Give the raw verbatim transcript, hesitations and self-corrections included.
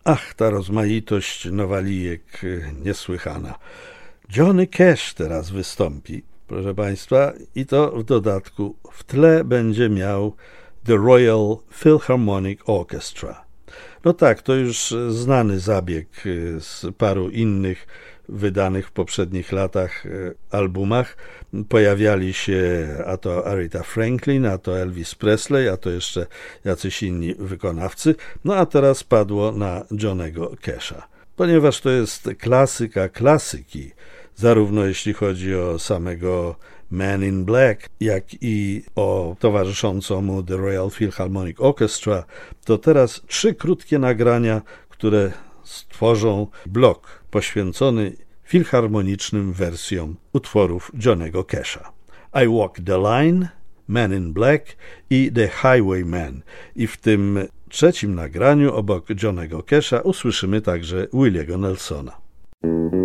Ach, ta rozmaitość nowalijek niesłychana. Johnny Cash teraz wystąpi, proszę Państwa, i to w dodatku w tle będzie miał The Royal Philharmonic Orchestra. No tak, to już znany zabieg z paru innych wydanych w poprzednich latach albumach. Pojawiali się a to Aretha Franklin, a to Elvis Presley, a to jeszcze jacyś inni wykonawcy. No a teraz padło na Johnnego Casha. Ponieważ to jest klasyka klasyki, zarówno jeśli chodzi o samego Man in Black, jak i o towarzyszącą mu The Royal Philharmonic Orchestra, to teraz trzy krótkie nagrania, które stworzą blok poświęcony filharmonicznym wersjom utworów Johnnego Casha. I Walk the Line, Man in Black i The Highwayman. I w tym trzecim nagraniu obok Johnnego Casha usłyszymy także Williego Nelsona.